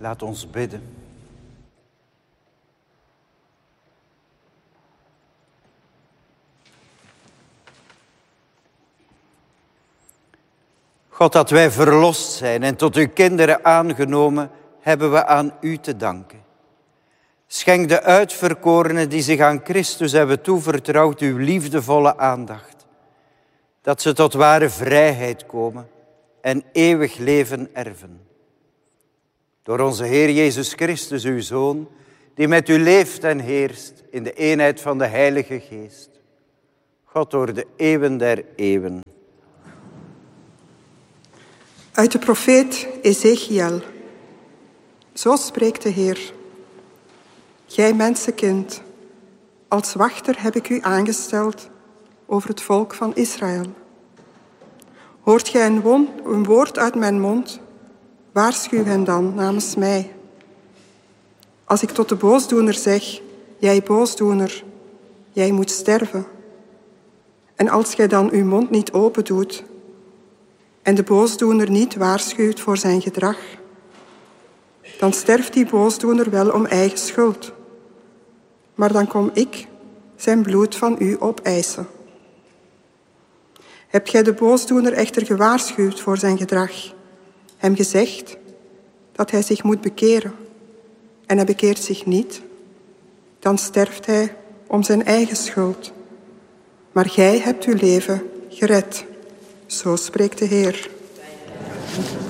Laat ons bidden. God, dat wij verlost zijn en tot uw kinderen aangenomen, hebben we aan u te danken. Schenk de uitverkorenen die zich aan Christus hebben toevertrouwd uw liefdevolle aandacht. Dat ze tot ware vrijheid komen en eeuwig leven erven. Door onze Heer Jezus Christus, uw Zoon, die met u leeft en heerst in de eenheid van de Heilige Geest. God door de eeuwen der eeuwen. Uit de profeet Ezechiel. Zo spreekt de Heer. Gij mensenkind, als wachter heb ik u aangesteld over het volk van Israël. Hoort gij een woord uit mijn mond, waarschuw hen dan namens mij. Als ik tot de boosdoener zeg, jij boosdoener, jij moet sterven. En als gij dan uw mond niet open doet en de boosdoener niet waarschuwt voor zijn gedrag, dan sterft die boosdoener wel om eigen schuld. Maar dan kom ik zijn bloed van u opeisen. Hebt gij de boosdoener echter gewaarschuwd voor zijn gedrag, hem gezegd dat hij zich moet bekeren en hij bekeert zich niet, dan sterft hij om zijn eigen schuld. Maar gij hebt uw leven gered. Zo spreekt de Heer.